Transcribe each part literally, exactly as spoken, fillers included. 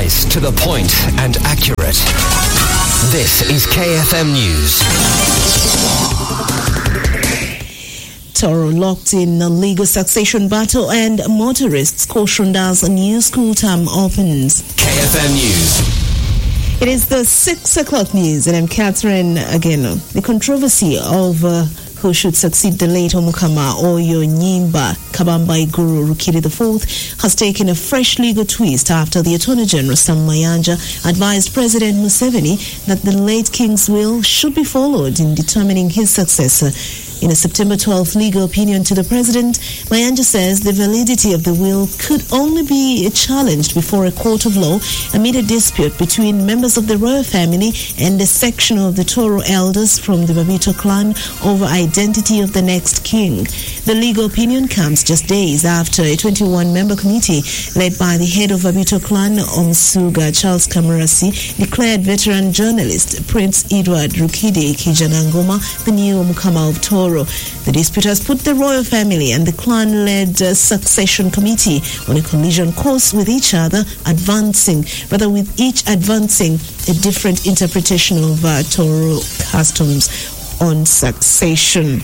Concise, to the point, and accurate. This is K F M News. Toro locked in a legal succession battle and motorists cautioned as a new school term opens. K F M News. It is the six o'clock news and I'm Catherine Ageno. The controversy of uh, who should succeed the late Omukama Oyo Nyimba Kabamba Iguru Rukiri the fourth has taken a fresh legal twist after the Attorney General Sam Mayanja advised President Museveni that the late king's will should be followed in determining his successor. In a September twelfth legal opinion to the President, Mayanja says the validity of the will could only be challenged before a court of law amid a dispute between members of the royal family and a section of the Toro elders from the Babito clan over identity of the next king. The legal opinion comes just days after a twenty-one member committee led by the head of Babito clan, Omsuga Charles Kamarasi, declared veteran journalist Prince Edward Rukidi Kijanangoma the new Omukama of Toro. The dispute has put the royal family and the clan-led uh, succession committee on a collision course with each other, advancing, rather with each advancing a different interpretation of uh, Toro customs on succession.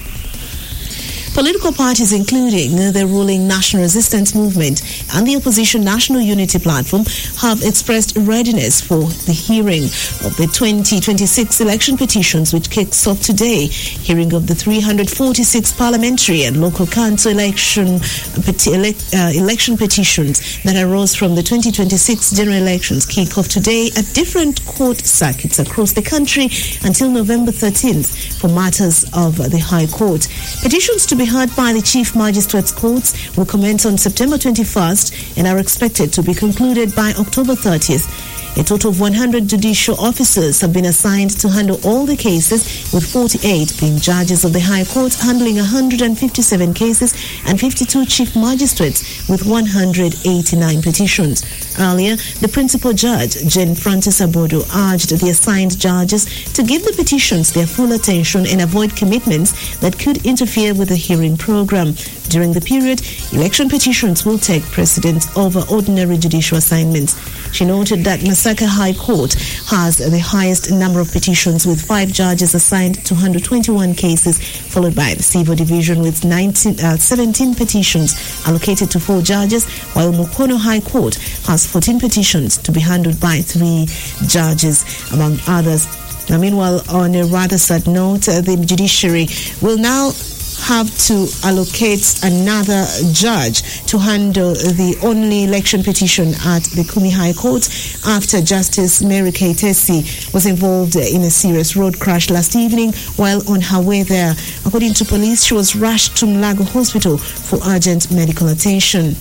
Political parties, including the ruling National Resistance Movement and the opposition National Unity Platform, have expressed readiness for the hearing of the twenty twenty-six election petitions, which kicks off today. Hearing of the three hundred forty-six parliamentary and local council election peti- elect, uh, election petitions that arose from the twenty twenty-six general elections kick off today at different court circuits across the country until November thirteenth for matters of the High Court. Petitions to be heard by the Chief Magistrates Courts will commence on September twenty-first and are expected to be concluded by October thirtieth. A total of one hundred judicial officers have been assigned to handle all the cases, with forty-eight being judges of the High Court handling one hundred fifty-seven cases and fifty-two chief magistrates with one hundred eighty-nine petitions. Earlier, the principal judge, Jane Francis Abodo, urged the assigned judges to give the petitions their full attention and avoid commitments that could interfere with the hearing program. During the period, election petitions will take precedence over ordinary judicial assignments. She noted that Masaka High Court has the highest number of petitions, with five judges assigned to one hundred twenty-one cases, followed by the Civil Division with nineteen, uh, seventeen petitions allocated to four judges, while Mukono High Court has fourteen petitions to be handled by three judges, among others. Now, meanwhile, on a rather sad note, uh, the judiciary will now have to allocate another judge to handle the only election petition at the Kumi High Court after Justice Mary Keitesi was involved in a serious road crash last evening while on her way there. According to police, she was rushed to Mlago Hospital for urgent medical attention.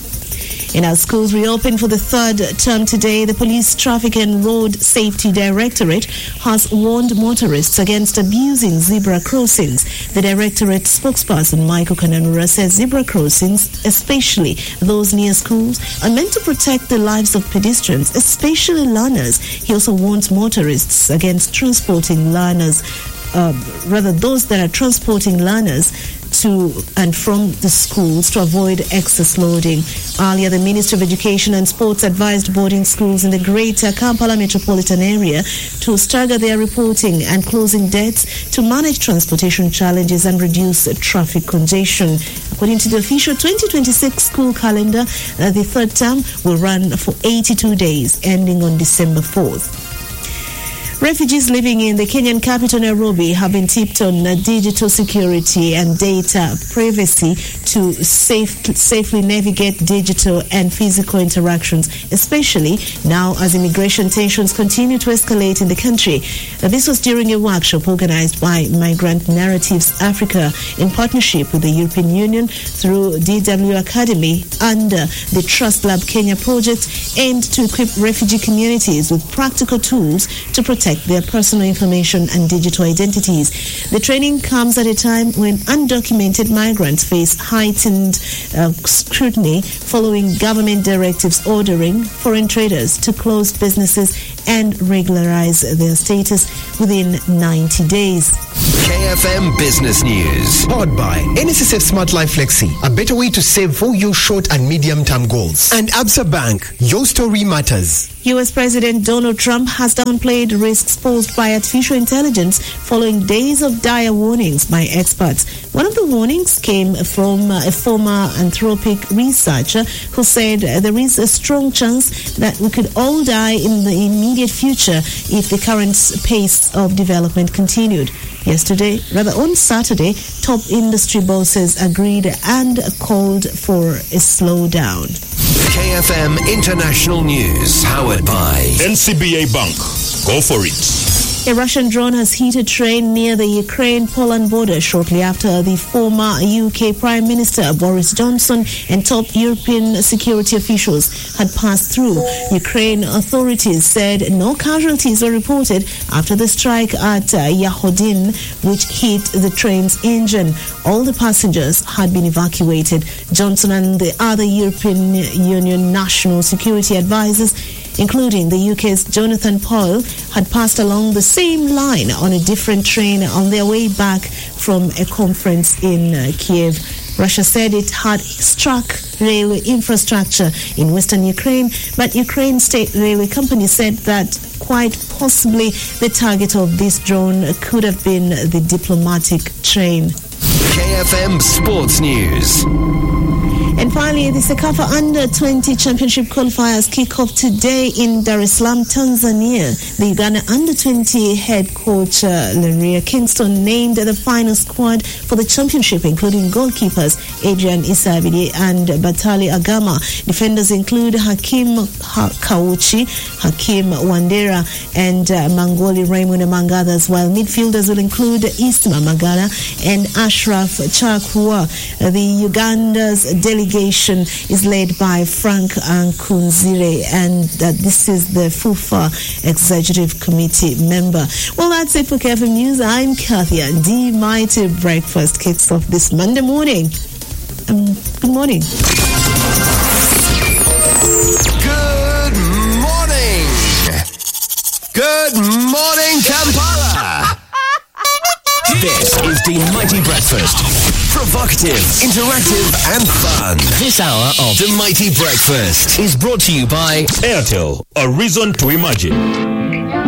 In our schools reopened for the third term today, the Police Traffic and Road Safety Directorate has warned motorists against abusing zebra crossings. The Directorate spokesperson, Michael Kananura, says zebra crossings, especially those near schools, are meant to protect the lives of pedestrians, especially learners. He also warns motorists against transporting learners, uh, rather those that are transporting learners to and from the schools to avoid excess loading. Earlier, the Ministry of Education and Sports advised boarding schools in the greater Kampala metropolitan area to stagger their reporting and closing dates to manage transportation challenges and reduce traffic congestion. According to the official twenty twenty-six school calendar, uh, the third term will run for eighty-two days, ending on December fourth. Refugees living in the Kenyan capital, Nairobi, have been tipped on uh, digital security and data privacy to safe, safely navigate digital and physical interactions, especially now as immigration tensions continue to escalate in the country. Uh, this was during a workshop organized by Migrant Narratives Africa in partnership with the European Union through D W Academy under the Trust Lab Kenya project, aimed to equip refugee communities with practical tools to protect their personal information and digital identities. The training comes at a time when undocumented migrants face heightened uh, scrutiny following government directives ordering foreign traders to close businesses and regularize their status within ninety days. K F M Business News. Powered by N S S F Smart Life Flexi, a better way to save for your short and medium-term goals. And Absa Bank, your story matters. U S President Donald Trump has downplayed risks posed by artificial intelligence following days of dire warnings by experts. One of the warnings came from a former Anthropic researcher who said there is a strong chance that we could all die in the immediate future if the current pace of development continued. Yesterday, rather on Saturday, top industry bosses agreed and called for a slowdown. K F M International News, powered by N C B A Bank. Go for it. A Russian drone has hit a train near the Ukraine-Poland border shortly after the former U K Prime Minister Boris Johnson and top European security officials had passed through. Ukraine authorities said no casualties were reported after the strike at uh, Yahodin, which hit the train's engine. All the passengers had been evacuated. Johnson and the other European Union national security advisors, including the U K's Jonathan Powell, had passed along the same line on a different train on their way back from a conference in uh, Kiev. Russia said it had struck railway infrastructure in western Ukraine, but Ukraine State Railway Company said that quite possibly the target of this drone could have been the diplomatic train. K F M Sports News. And finally, the Sekafa Under twenty Championship qualifiers kick off today in Dar es Salaam, Tanzania. The Uganda Under twenty head coach uh, Leria Kingston named the final squad for the championship, including goalkeepers Adrian Isabidi and Batali Agama. Defenders include Hakim ha- Kauchi, Hakim Wandera, and uh, Mangoli Raymond, among others, while midfielders will include Isma Magana and Ashraf Chakwa. Uh, the Uganda's delegation is led by Frank Ankunzire, and uh, this is the FUFA Executive Committee member. Well, that's it for K F M News. I'm Kathia. The Mighty Breakfast kicks off this Monday morning. Um, good morning. Good morning. Good morning, Kampala. This is the Mighty Breakfast. Provocative, interactive, and fun. This hour of the Mighty Breakfast is brought to you by Airtel, a reason to imagine.